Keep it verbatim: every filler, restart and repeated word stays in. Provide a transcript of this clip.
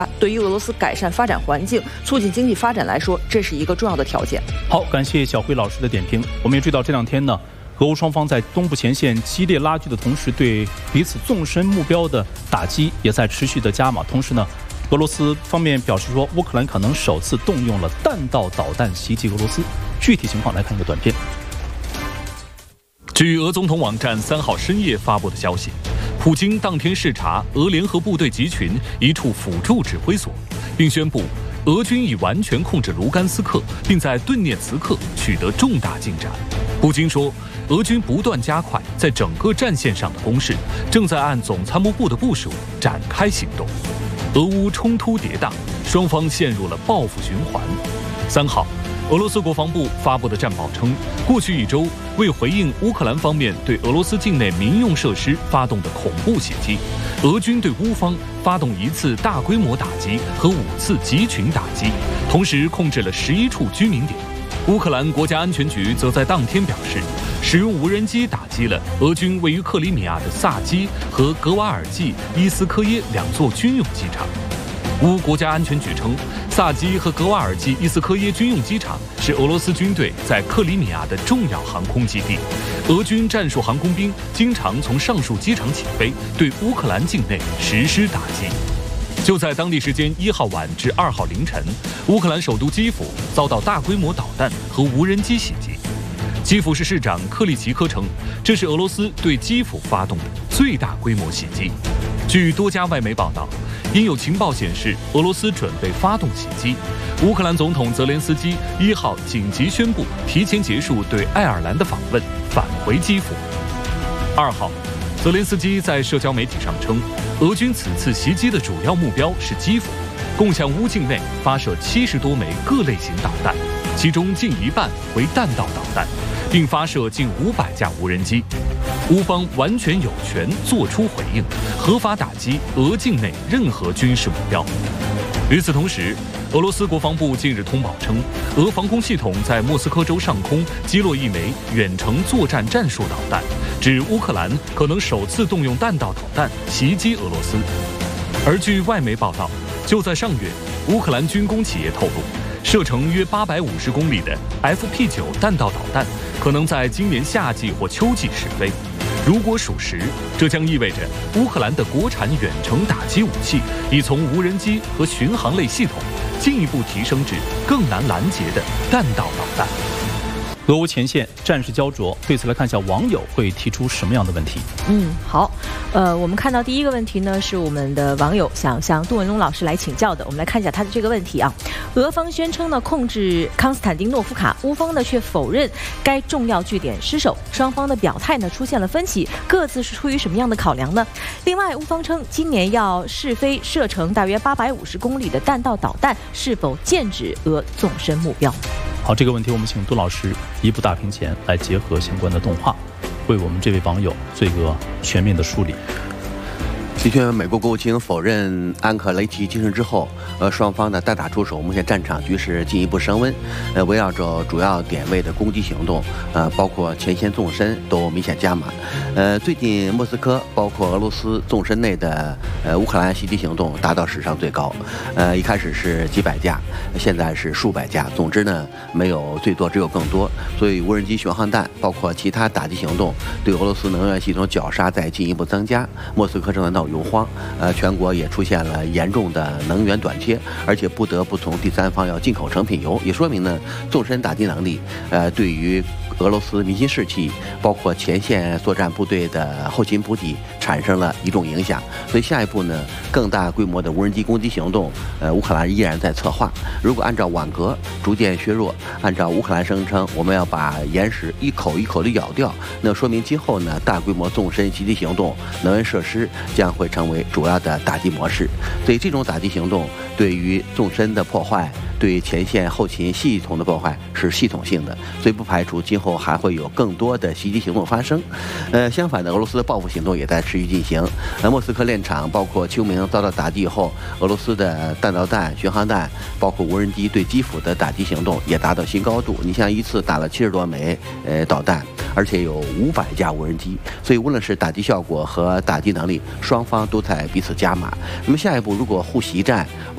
对于俄罗斯改善发展环境、促进经济发展来说，这是一个重要的条件。 好，感谢小辉老师的点评。我们也注意到这两天呢，俄乌双方在东部前线激烈拉锯的同时，对彼此纵深目标的打击也在持续的加码。同时呢，俄罗斯方面表示说，乌克兰可能首次动用了弹道导弹袭击俄罗斯。具体情况来看一个短片。 据俄总统网站三号深夜发布的消息，普京当天视察俄联合部队集群一处辅助指挥所，并宣布俄军已完全控制卢甘斯克，并在顿涅茨克取得重大进展。普京说，俄军不断加快在整个战线上的攻势，正在按总参谋部的部署展开行动。俄乌冲突迭大，双方陷入了报复循环。三号，俄罗斯国防部发布的战报称，过去一周为回应乌克兰方面对俄罗斯境内民用设施发动的恐怖袭击，俄军对乌方发动一次大规模打击和五次集群打击，同时控制了十一处居民点。乌克兰国家安全局则在当天表示，使用无人机打击了俄军位于克里米亚的萨基和格瓦尔季伊斯科耶两座军用机场。乌国家安全局称，萨基和格瓦尔季伊斯科耶军用机场是俄罗斯军队在克里米亚的重要航空基地，俄军战术航空兵经常从上述机场起飞，对乌克兰境内实施打击。就在当地时间一号晚至二号凌晨，乌克兰首都基辅遭到大规模导弹和无人机袭击。基辅市市长克利奇科称，这是俄罗斯对基辅发动的最大规模袭击。据多家外媒报道，因有情报显示俄罗斯准备发动袭击，乌克兰总统泽连斯基一号紧急宣布提前结束对爱尔兰的访问，返回基辅。二号，泽连斯基在社交媒体上称，俄军此次袭击的主要目标是基辅，共向乌境内发射七十多枚各类型导弹，其中近一半为弹道导弹，并发射近五百架无人机。乌方完全有权作出回应，合法打击俄境内任何军事目标。与此同时，俄罗斯国防部近日通报称，俄防空系统在莫斯科州上空击落一枚远程作战战术导弹，指乌克兰可能首次动用弹道导弹袭击俄罗斯。而据外媒报道，就在上月，乌克兰军工企业透露，射程约八百五十公里的 F P 九 弹道导弹可能在今年夏季或秋季试飞。如果属实，这将意味着乌克兰的国产远程打击武器已从无人机和巡航类系统进一步提升至更难拦截的弹道导弹。 俄乌前线战事焦灼，对此来看一下网友会提出什么样的问题。 嗯，好，呃，我们看到第一个问题呢，是我们的网友想向杜文龙老师来请教的。我们来看一下他的这个问题啊。俄方宣称呢控制康斯坦丁诺夫卡，乌方呢却否认该重要据点失守，双方的表态呢出现了分歧，各自是出于什么样的考量呢？另外，乌方称今年要试飞射程大约八百五十公里的弹道导弹，是否剑指俄纵深目标？ 好，这个问题我们请杜老师一部大屏前来结合相关的动画，为我们这位网友做一个全面的梳理。 的确，美国国务卿否认安克雷奇精神之后，呃，双方呢大打出手，目前战场局势进一步升温，呃，围绕着主要点位的攻击行动，呃，包括前线纵深都明显加码。呃，最近莫斯科包括俄罗斯纵深内的呃乌克兰袭击行动达到史上最高，呃，一开始是几百架，现在是数百架，总之呢没有最多，只有更多。所以无人机、巡航弹，包括其他打击行动，对俄罗斯能源系统绞杀在进一步增加。莫斯科正在闹油荒，呃，全国也出现了严重的能源短缺，而且不得不从第三方要进口成品油，也说明呢，纵深打击能力，呃，对于俄罗斯民心士气，包括前线作战部队的后勤补给产生了一种影响。所以下一步呢，更大规模的无人机攻击行动，呃，乌克兰依然在策划。如果按照网格逐渐削弱，按照乌克兰声称我们要把岩石一口一口的咬掉，那说明今后呢，大规模纵深袭击行动，能源设施将会成为主要的打击模式。所以这种打击行动对于纵深的破坏，对前线后勤系统的破坏是系统性的，所以不排除今后还会有更多的袭击行动发生。呃，相反的，俄罗斯的报复行动也在持续进行。呃，莫斯科炼厂包括秋明遭到打击以后，俄罗斯的弹道弹、巡航弹，包括无人机对基辅的打击行动也达到新高度。你像一次打了七十多枚呃导弹，而且有五百架无人机，所以无论是打击效果和打击能力，双方都在彼此加码。那么下一步，如果互袭战